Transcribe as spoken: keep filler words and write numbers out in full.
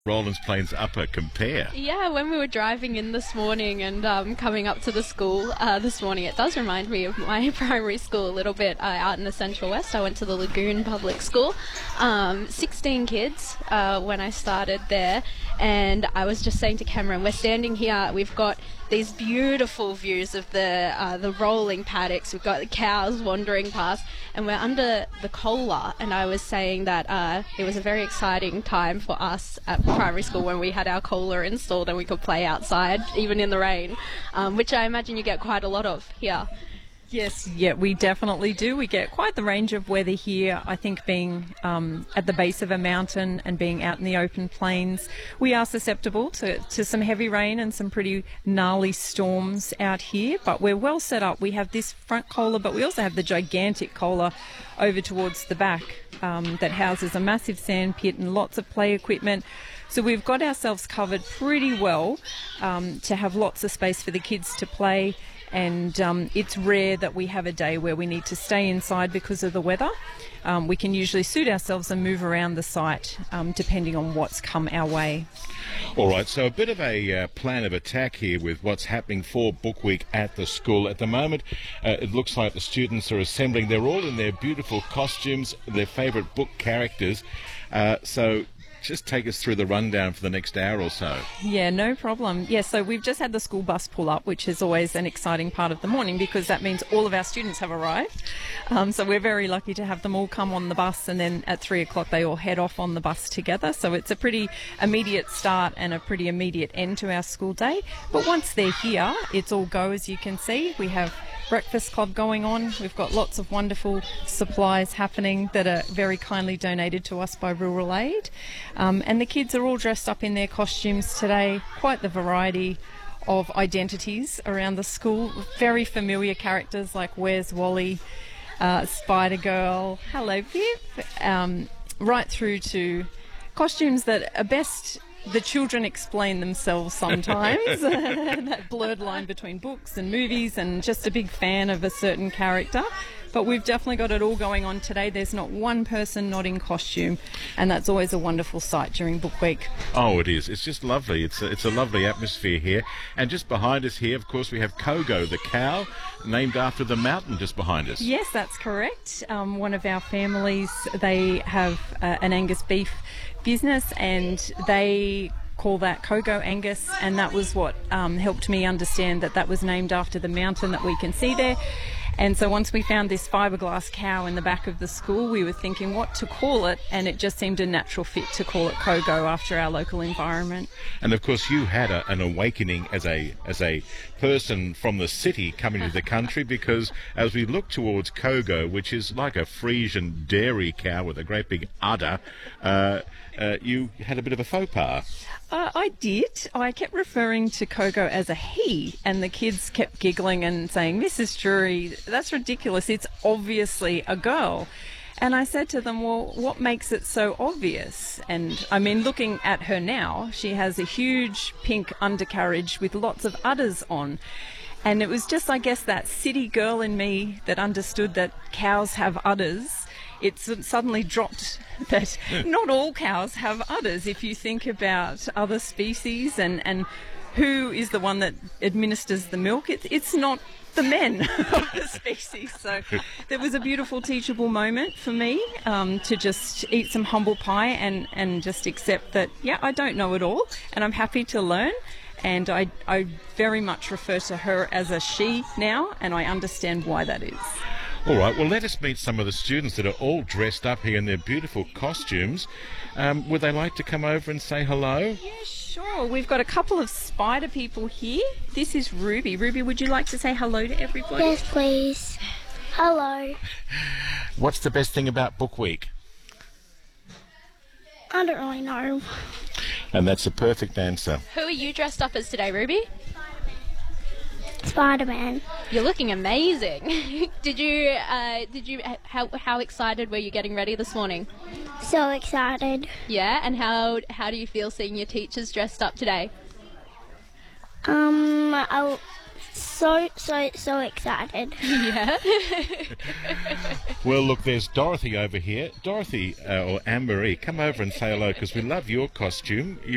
Rollins Plains Upper compare? Yeah, when we were driving in this morning and um, coming up to the school uh, this morning, it does remind me of my primary school a little bit uh, out in the Central West. I went to the Lagoon Public School. Um, sixteen kids uh, when I started there, and I was just saying to Cameron, we're standing here, we've got these beautiful views of the uh, the rolling paddocks, we've got the cows wandering past, and we're under the Kohler, and I was saying that uh, it was a very exciting time for us at primary school when we had our Kohler installed and we could play outside even in the rain, um, which I imagine you get quite a lot of here. Yes, yeah, we definitely do. We get quite the range of weather here. I think being um, at the base of a mountain and being out in the open plains, we are susceptible to, to some heavy rain and some pretty gnarly storms out here, but we're well set up. We have this front Kohler, but we also have the gigantic Kohler over towards the back um, that houses a massive sand pit and lots of play equipment. So we've got ourselves covered pretty well um, to have lots of space for the kids to play. And um, it's rare that we have a day where we need to stay inside because of the weather. Um, we can usually suit ourselves and move around the site um, depending on what's come our way. All right, so a bit of a uh, plan of attack here with what's happening for Book Week at the school. At the moment, uh, it looks like the students are assembling. They're all in their beautiful costumes, their favourite book characters. Uh, so just take us through the rundown for the next hour or so. Yeah, no problem. Yeah, so we've just had the school bus pull up, which is always an exciting part of the morning because that means all of our students have arrived. Um, so we're very lucky to have them all come on the bus, and then at three o'clock they all head off on the bus together. So it's a pretty immediate start and a pretty immediate end to our school day. But once they're here, it's all go, as you can see. We have breakfast club going on. We've got lots of wonderful supplies happening that are very kindly donated to us by Rural Aid. Um, and the kids are all dressed up in their costumes today. Quite the variety of identities around the school. Very familiar characters like Where's Wally, uh, Spider Girl, Hello Pip, um, right through to costumes that are best the children explain themselves sometimes. That blurred line between books and movies, and just a big fan of a certain character. But we've definitely got it all going on today. There's not one person not in costume, and that's always a wonderful sight during Book Week. Oh, it is. It's just lovely. It's a, it's a lovely atmosphere here. And just behind us here, of course, we have Kogo, the cow, named after the mountain just behind us. Yes, that's correct. Um, one of our families, they have uh, an Angus beef business, and they call that Kogo Angus, and that was what um, helped me understand that that was named after the mountain that we can see there. And so once we found this fiberglass cow in the back of the school, we were thinking what to call it, and it just seemed a natural fit to call it Kogo after our local environment. And of course you had a, an awakening as a as a person from the city coming to the country, because as we look towards Kogo, which is like a Frisian dairy cow with a great big udder, uh, uh, you had a bit of a faux pas. Uh, I did. I kept referring to Kogo as a he, and the kids kept giggling and saying, Missus Drury, that's ridiculous. It's obviously a girl. And I said to them, well, what makes it so obvious? And I mean, looking at her now, she has a huge pink undercarriage with lots of udders on. And it was just, I guess, that city girl in me that understood that cows have udders. It suddenly dropped that not all cows have udders. If you think about other species and, and who is the one that administers the milk, it, it's not the men of the species. So there was a beautiful teachable moment for me um, to just eat some humble pie and, and just accept that, yeah, I don't know it all, and I'm happy to learn. And I, I very much refer to her as a she now, and I understand why that is. All right, well, let us meet some of the students that are all dressed up here in their beautiful costumes. Um, would they like to come over and say hello? Yeah, sure. We've got a couple of spider people here. This is Ruby. Ruby, would you like to say hello to everybody? Yes, please. Hello. What's the best thing about Book Week? I don't really know. And that's the perfect answer. Who are you dressed up as today, Ruby? Spider-Man. You're looking amazing. Did you, uh, did you, how, how excited were you getting ready this morning? So excited. Yeah, and how, how do you feel seeing your teachers dressed up today? Um, I so, so, so excited. Yeah. Well, look, there's Dorothy over here. Dorothy, uh, or Anne-Marie, come over and say hello, because we love your costume. You